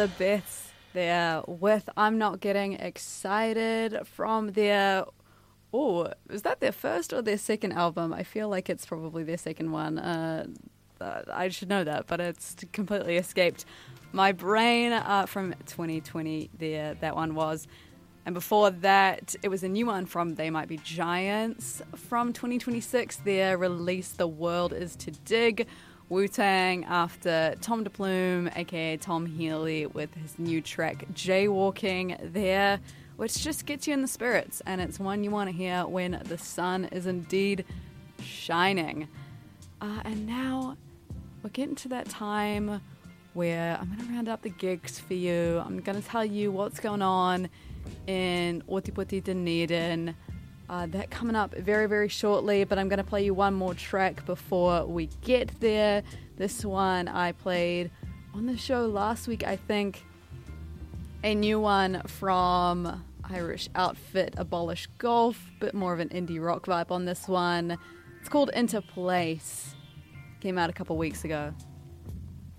the Beths there with I'm Not Getting Excited from their... Oh, is that their first or their second album? I feel like it's probably their second one. I should know that, but it's completely escaped my brain. From 2020 there, that one was. And before that, it was a new one from They Might Be Giants from 2026. Their release, The World Is to Dig. Wu-Tang after Tom DePlume, aka Tom Healy, with his new track Jaywalking there, which just gets you in the spirits, and it's one you want to hear when the sun is indeed shining. And now we're getting to that time where I'm going to round up the gigs for you. I'm going to tell you what's going on in Ōtepoti, Dunedin. That coming up very, very shortly, but I'm going to play you one more track before we get there. This one I played on the show last week, I think. A new one from Irish outfit Abolish Golf, bit more of an indie rock vibe on this one. It's called Into Place. Came out a couple weeks ago.